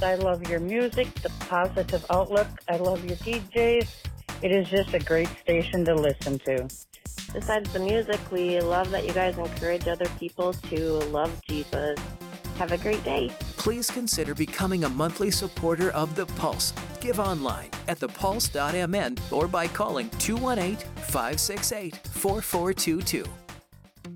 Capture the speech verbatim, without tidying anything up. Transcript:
I love your music, the positive outlook. I love your D Js. It is just a great station to listen to. Besides the music, we love that you guys encourage other people to love Jesus. Have a great day. Please consider becoming a monthly supporter of The Pulse. Give online at the pulse dot m n or by calling two one eight, five six eight, four four two two.